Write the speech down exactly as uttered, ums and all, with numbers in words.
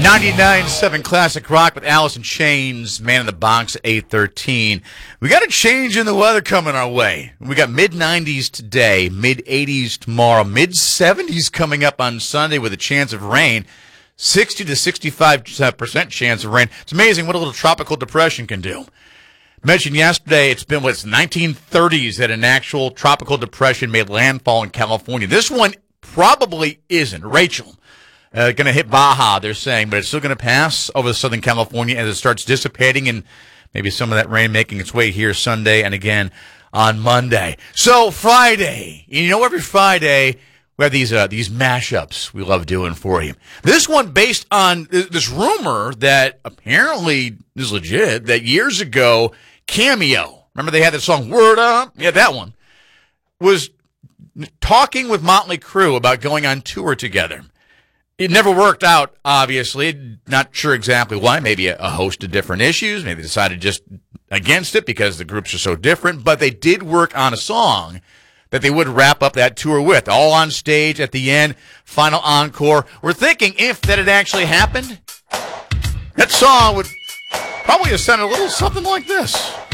ninety-nine point seven Classic Rock with Alice in Chains, Man in the Box at eight thirteen. We got a change in the weather coming our way. We got mid nineties today, mid eighties tomorrow, mid seventies coming up on Sunday with a chance of rain, sixty to sixty-five percent chance of rain. It's amazing what a little tropical depression can do. Mentioned yesterday, it's been, what's nineteen thirties that an actual tropical depression made landfall in California. This one probably isn't. Rachel. Uh, going to hit Baja, they're saying, but it's still going to pass over Southern California as it starts dissipating, and maybe some of that rain making its way here Sunday and again on Monday. So Friday, you know, every Friday we have these uh, these mashups we love doing for you. This one based on this rumor that apparently is legit, that years ago, Cameo, remember they had that song Word Up? Yeah, that one, was talking with Motley Crue about going on tour together. It never worked out, obviously. Not sure exactly why. Maybe a, a host of different issues. Maybe they decided just against it because the groups are so different. But they did work on a song that they would wrap up that tour with. All on stage at the end, final encore. We're thinking if that had actually happened, that song would probably have sounded a little something like this.